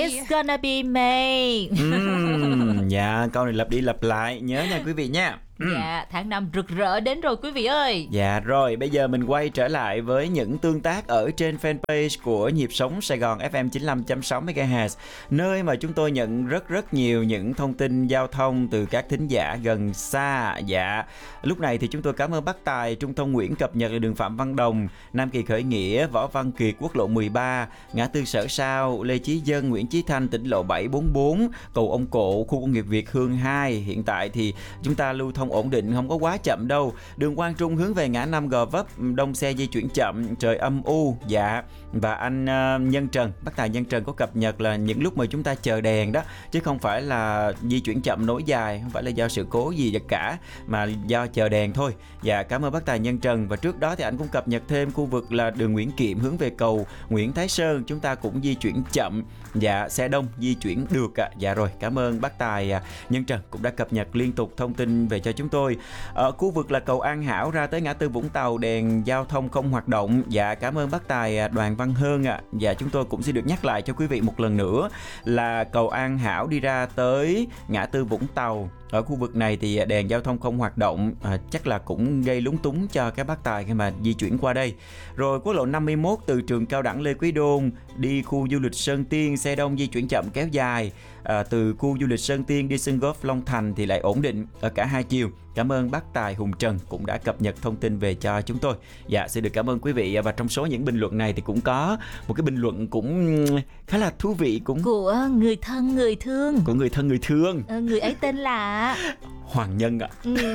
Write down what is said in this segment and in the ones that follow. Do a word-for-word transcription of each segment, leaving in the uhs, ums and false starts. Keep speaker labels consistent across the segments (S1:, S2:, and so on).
S1: It's gonna be May.
S2: uhm, Dạ, câu này lặp đi lặp lại, nhớ nha quý vị nha.
S1: Dạ, tháng năm rực rỡ đến rồi quý vị ơi.
S2: Dạ rồi, bây giờ mình quay trở lại với những tương tác ở trên fanpage của Nhịp Sống Sài Gòn ép em chín mươi lăm phẩy sáu mê ga héc, nơi mà chúng tôi nhận rất rất nhiều những thông tin giao thông từ các thính giả gần xa. Dạ, lúc này thì chúng tôi cảm ơn bác Tài, Trung Thông Nguyễn cập nhật là đường Phạm Văn Đồng, Nam Kỳ Khởi Nghĩa, Võ Văn Kiệt, quốc lộ mười ba, ngã tư Sở Sao, Lê Chí Dân, Nguyễn Chí Thanh, tỉnh lộ bảy bốn bốn, cầu Ông Cổ, khu công nghiệp Việt Hương hai. Hiện tại thì chúng ta lưu thông ổn định, không có quá chậm đâu. Đường Quang Trung hướng về ngã năm Gò Vấp, đông xe di chuyển chậm, trời âm u. Dạ. Và anh uh, Nhân Trần, bác Tài Nhân Trần có cập nhật là những lúc mà chúng ta chờ đèn đó, chứ không phải là di chuyển chậm nối dài, không phải là do sự cố gì cả, mà do chờ đèn thôi. Dạ, cảm ơn bác Tài Nhân Trần. Và trước đó thì anh cũng cập nhật thêm khu vực là đường Nguyễn Kiệm hướng về cầu Nguyễn Thái Sơn, chúng ta cũng di chuyển chậm. Dạ, xe đông di chuyển được ạ. À. Dạ rồi, cảm ơn bác Tài uh, Nhân Trần cũng đã cập nhật liên tục thông tin về cho chúng tôi. Ở khu vực là cầu An Hảo ra tới ngã tư Vũng Tàu, đèn giao thông không hoạt động. Dạ, cảm ơn bác Tài Đoàn Văn Hơn ạ. À. Dạ, chúng tôi cũng sẽ được nhắc lại cho quý vị một lần nữa là cầu An Hảo đi ra tới ngã tư Vũng Tàu, ở khu vực này thì đèn giao thông không hoạt động, à, chắc là cũng gây lúng túng cho các bác Tài khi mà di chuyển qua đây. Rồi quốc lộ năm mươi mốt từ trường cao đẳng Lê Quý Đôn đi khu du lịch Sơn Tiên, xe đông di chuyển chậm kéo dài. À, từ khu du lịch Sơn Tiên đi sân golf Long Thành thì lại ổn định ở cả hai chiều. Cảm ơn bác Tài Hùng Trần cũng đã cập nhật thông tin về cho chúng tôi. Dạ, xin được cảm ơn quý vị. Và trong số những bình luận này thì cũng có một cái bình luận cũng khá là thú vị, cũng
S1: của người thân người thương,
S2: của người thân người thương.
S1: ờ, người ấy tên là
S2: Hoàng Nhân ạ. À.
S1: ừ.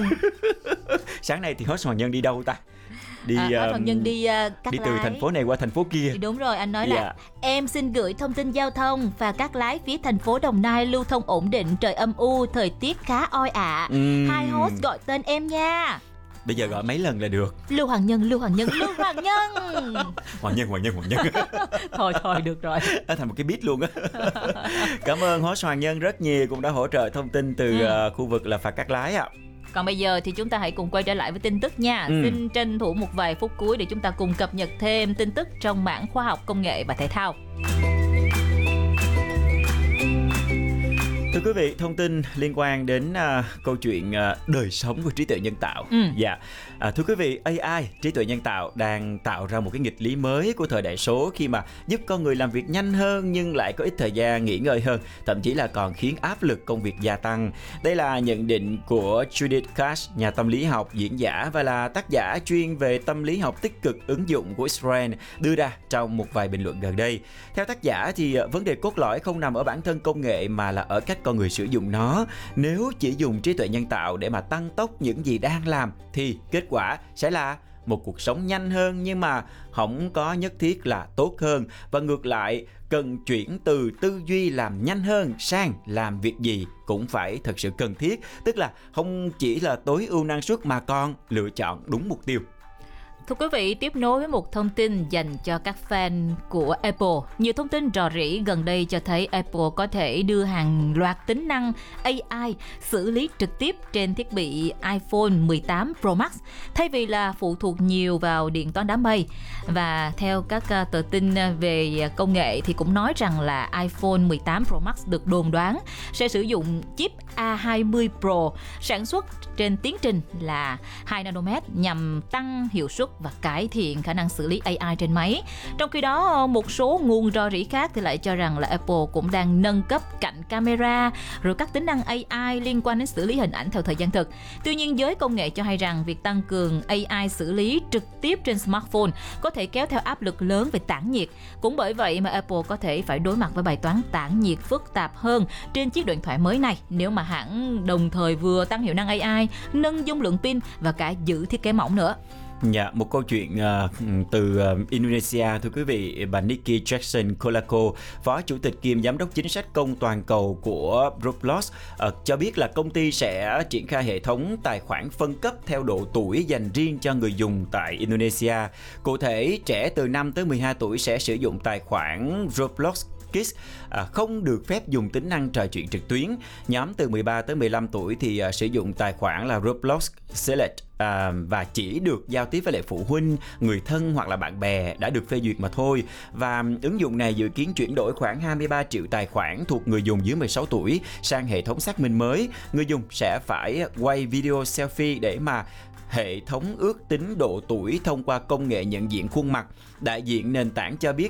S2: Sáng nay thì host Hoàng Nhân đi đâu ta? Đi
S1: à,
S2: uh,
S1: Hoàng Nhân đi uh, Cát
S2: đi từ
S1: Lái.
S2: thành phố này qua thành phố kia.
S1: Thì đúng rồi, anh nói
S2: Yeah.
S1: là em xin gửi thông tin giao thông và Cát Lái phía thành phố Đồng Nai lưu thông ổn định, trời âm u, thời tiết khá oi ả.
S2: uhm.
S1: Hai host gọi tên em nha.
S2: Bây giờ gọi mấy lần là được.
S1: Lưu Hoàng Nhân, Lưu Hoàng Nhân, Lưu Hoàng Nhân.
S2: Hoàng Nhân, Hoàng Nhân, Hoàng Nhân.
S1: Thôi thôi được rồi.
S2: Nó thành một cái beat luôn á. Cảm ơn host Hoàng Nhân rất nhiều, cũng đã hỗ trợ thông tin từ ừ. uh, khu vực là phà Cát Lái ạ. À.
S1: Còn bây giờ thì chúng ta hãy cùng quay trở lại với tin tức nha. ừ. Xin tranh thủ một vài phút cuối để chúng ta cùng cập nhật thêm tin tức trong mảng khoa học, công nghệ và thể thao.
S2: Thưa quý vị, thông tin liên quan đến uh, câu chuyện uh, đời sống của trí tuệ nhân tạo.
S1: Ừ.
S2: Dạ, à, thưa quý vị, a i, trí tuệ nhân tạo đang tạo ra một cái nghịch lý mới của thời đại số khi mà giúp con người làm việc nhanh hơn nhưng lại có ít thời gian nghỉ ngơi hơn, thậm chí là còn khiến áp lực công việc gia tăng. Đây là nhận định của Judith Katz, nhà tâm lý học, diễn giả và là tác giả chuyên về tâm lý học tích cực ứng dụng của Israel, đưa ra trong một vài bình luận gần đây. Theo tác giả thì uh, vấn đề cốt lõi không nằm ở bản thân công nghệ mà là ở cách con người sử dụng nó. Nếu chỉ dùng trí tuệ nhân tạo để mà tăng tốc những gì đang làm thì kết quả sẽ là một cuộc sống nhanh hơn, nhưng mà không có nhất thiết là tốt hơn, và ngược lại cần chuyển từ tư duy làm nhanh hơn sang làm việc gì cũng phải thật sự cần thiết, tức là không chỉ là tối ưu năng suất mà còn lựa chọn đúng mục tiêu.
S1: Thưa quý vị, tiếp nối với một thông tin dành cho các fan của Apple. Nhiều thông tin rò rỉ gần đây cho thấy Apple có thể đưa hàng loạt tính năng a i xử lý trực tiếp trên thiết bị iPhone mười tám Pro Max, thay vì là phụ thuộc nhiều vào điện toán đám mây. Và theo các tờ tin về công nghệ thì cũng nói rằng là iPhone mười tám Pro Max được đồn đoán sẽ sử dụng chip A hai mươi Pro sản xuất trên tiến trình là hai nanomet nhằm tăng hiệu suất và cải thiện khả năng xử lý a i trên máy. Trong khi đó, một số nguồn rò rỉ khác thì lại cho rằng là Apple cũng đang nâng cấp cạnh camera rồi các tính năng a i liên quan đến xử lý hình ảnh theo thời gian thực. Tuy nhiên, giới công nghệ cho hay rằng việc tăng cường a i xử lý trực tiếp trên smartphone có thể kéo theo áp lực lớn về tản nhiệt. Cũng bởi vậy mà Apple có thể phải đối mặt với bài toán tản nhiệt phức tạp hơn trên chiếc điện thoại mới này nếu mà hãng đồng thời vừa tăng hiệu năng a i, nâng dung lượng pin và cả giữ thiết kế mỏng nữa.
S2: Dạ, một câu chuyện uh, từ uh, Indonesia, thưa quý vị. Bà Nikki Jackson Kolako, phó chủ tịch kiêm giám đốc chính sách công toàn cầu của Roblox, uh, cho biết là công ty sẽ triển khai hệ thống tài khoản phân cấp theo độ tuổi dành riêng cho người dùng tại Indonesia. Cụ thể, trẻ từ năm tới mười hai tuổi sẽ sử dụng tài khoản Roblox Kids, à, không được phép dùng tính năng trò chuyện trực tuyến. Nhóm từ mười ba tới mười lăm tuổi thì à, sử dụng tài khoản là Roblox Select. À, và chỉ được giao tiếp với lại phụ huynh, người thân hoặc là bạn bè đã được phê duyệt mà thôi. Và ứng dụng này dự kiến chuyển đổi khoảng hai mươi ba triệu tài khoản thuộc người dùng dưới mười sáu tuổi sang hệ thống xác minh mới. Người dùng sẽ phải quay video selfie để mà hệ thống ước tính độ tuổi thông qua công nghệ nhận diện khuôn mặt. Đại diện nền tảng cho biết